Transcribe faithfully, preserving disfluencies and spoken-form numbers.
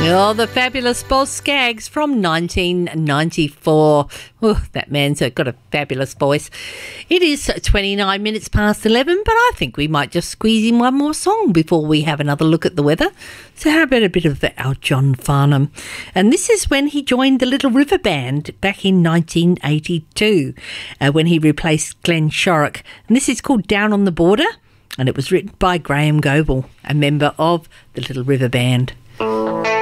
Oh, the fabulous Boz Scaggs from nineteen ninety-four. Oh, that man's got a fabulous voice. It is twenty-nine minutes past eleven, but I think we might just squeeze in one more song before we have another look at the weather. So how about a bit of our John Farnham? And this is when he joined the Little River Band back in nineteen eighty-two, uh, when he replaced Glenn Shorrock. And this is called Down on the Border, and it was written by Graham Goble, a member of the Little River Band.